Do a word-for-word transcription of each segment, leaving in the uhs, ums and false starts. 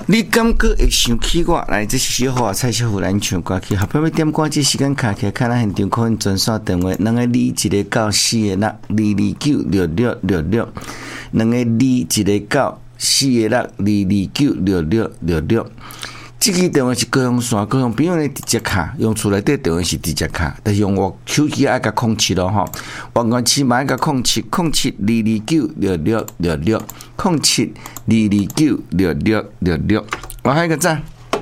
你感觉会想起我来？这是小花蔡小虎来唱歌曲，后壁要点歌，这时间卡起来，看咱现场可能专线电话，两个二一个九四个六二二九六六六六，两个二一个九四个六二二九六六六六。这个电话是高雄线，高雄朋友呢直接卡，用厝内底电话是直接卡，但是用我手机爱甲空七咯吼，王冠七嘛爱甲空七，空七二二九六六六六，空七二二九六六六六。我还有一个赞，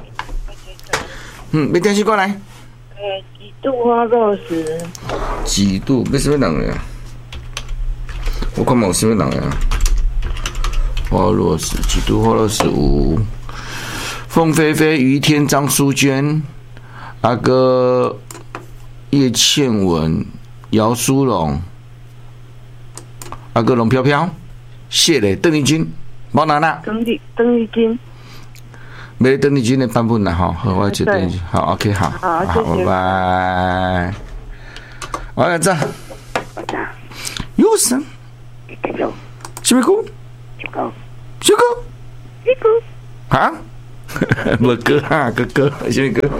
嗯，要电视过来。 呃，几度花落时？ 几度？要什么人呀？我看嘛有什么人呀？花落时，几度花落时有。凤飞飞、于天、张淑娟、阿哥叶倩文、姚淑荣、阿哥龙飘飘、谢磊、邓丽君、毛娜娜、 邓丽邓丽君， 没邓丽君的版本啦哈，好，我就邓丽君，好 ，OK， 好， 好， 好，拜拜。我来这，有声，什么歌？什么歌？什么歌？啊？无歌哈，哥哥，什么歌？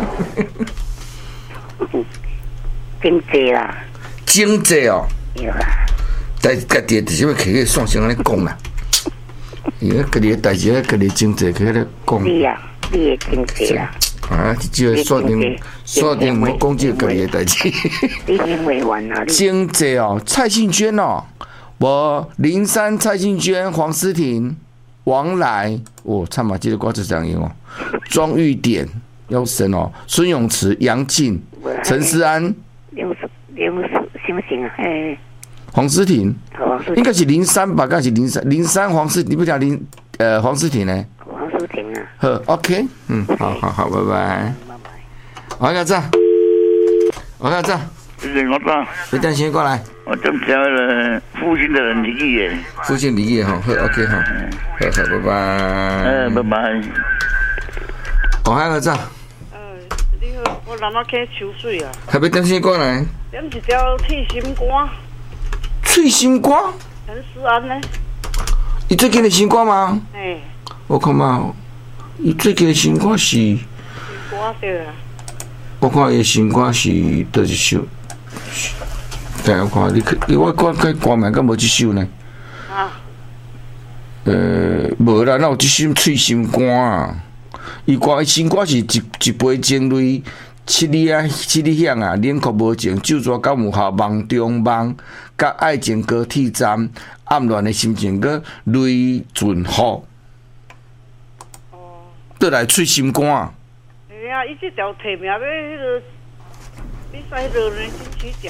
经济啦， 经济哦， 有啦。 在家己的什么起个线上安尼讲啦？伊个家己的代志，家己经济起来讲。 你啊，你的经济啦。 啊，即个锁定锁定，唔好讲即个家己的代志。 你因为完啊？ 经济哦，蔡幸娟哦，无林珊、蔡幸娟、黄思婷。王来，哦，唱嘛，这个歌就这样用哦。庄玉典，有神哦。孙永慈、杨静、陈思安、 刘刘行不行啊？哎， 黄思婷，应该是林珊吧？应该是林珊，林珊黄思，你不讲林呃黄思婷呢？ 黄思婷啊。 好 ，OK， 嗯，好好好，拜拜。 拜拜。 我看这，我看这。 是我爸， 你等先过来。 我正挑了父亲的离异， 父亲离异哈，好 OK 哈，好好拜拜。 嗯，拜拜。 我还有这。 呃，你好，我南仔溪抽水啊。 还要点先过来。 点一条脆心肝。 脆心肝？ 陈思安呢？ 伊最近的新歌吗？ 哎、欸。 我看嘛，伊最近的新歌是。新歌对啊。 我看伊新歌是倒一首。等我看，你你我看看歌名，敢无这首呢？啊。呃，无啦，哪有这首脆心肝啊？伊歌新歌是一一杯精泪，七里啊七里响啊，冷酷无情，酒桌感有效，梦中梦，甲爱情高铁站，暗恋的心情搁泪尽乎。哦。倒来脆心肝。 哎呀，伊这条提名要迄个比赛热门金曲奖。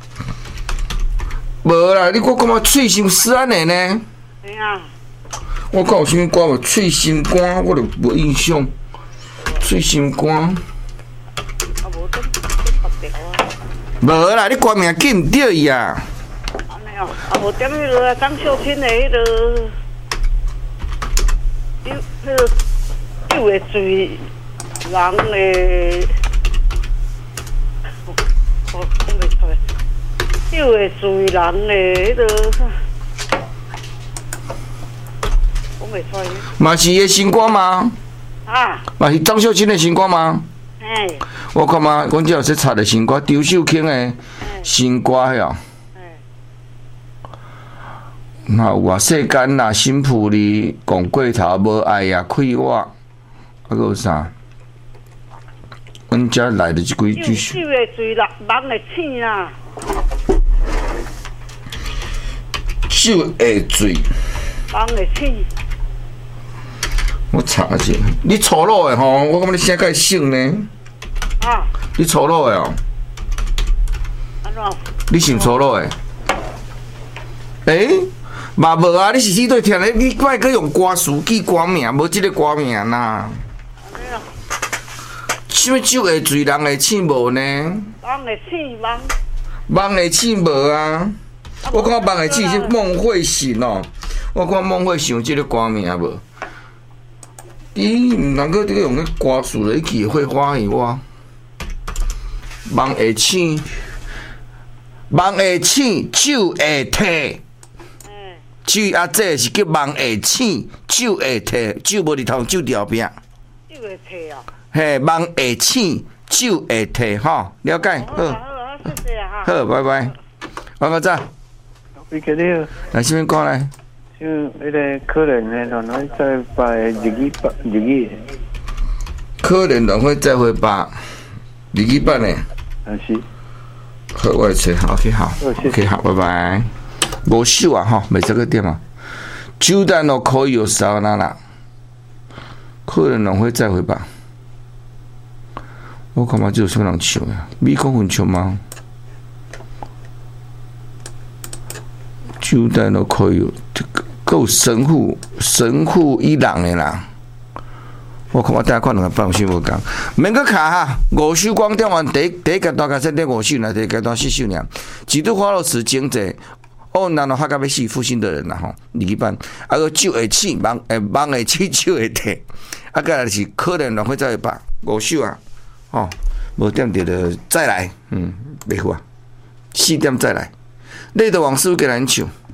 无啦，你我感觉脆心思安的呢？ 哎呀， 我讲有啥物歌无？脆心肝，我就无印象。脆心肝。啊， 无点点别条啊。 无啦，你歌名记唔对伊啊。 安尼哦，啊无点迄个张秀清的迄个，酒迄个酒的醉人的，我我讲袂出来。酒会醉人的迄个，讲袂出来。 嘛是伊的新歌吗？ 啊。嘛是张秀清的新歌吗？ 哎。 我看嘛，讲这有说插的新歌，周秀卿的新歌呀。哎。那有啊，世间啦，新妇里讲过头，无爱也亏我，啊，还有啥？阮遮来的这几句。 酒会醉人人的醒啊。 酒会醉， 人会醒。 我查一下，你粗鲁的吼，我感觉你声介省呢。啊？你粗鲁的哦？安怎？你是粗鲁的？诶、欸，嘛无啊！你是死对听咧，你莫阁用歌词记歌名，无即个歌名呐。什么酒会醉，人会醒无呢？人会醒，人。 梦会醒无啊？我看梦会醒是孟慧醒哦，我看孟慧醒有即个歌名无？咦，毋通搁这个用个歌词来记会欢喜我。梦会醒，梦会醒，酒会退。 手啊，这是叫梦会醒，手会退，手无伫头，手伫后壁。 手会退啊。 嘿，梦会醒，手会退，吼，了解。 好啊，好啊，谢谢啊。 好，拜拜。王个仔， 你个了， 来什么歌来？ 像迄个可能的，然后再把日语版日语。 可能两会再会吧，日语版的。 啊是。 好，我来找。OK， 好。OK， 好，拜拜。五首啊，吼，每十个点啊。酒单哦，可以有少那啦。可能两会再会吧。我感觉只有什么人唱呀？米可混唱吗？酒单都可以有，这个够神户神户伊朗的啦。我看我大家看两个半首无共，免阁卡哈。五首光点完第一第一阶段甲说第五首呢，第一阶段四首呢。几度花落时经济，哦，然后哈甲要死负心的人啦吼，二班啊个酒会醒，梦诶梦会醒，酒会退，啊个来是可能两会再会吧，五首啊，哦，无点着就再来，嗯，袂好啊，四点再来，累的往事给咱唱。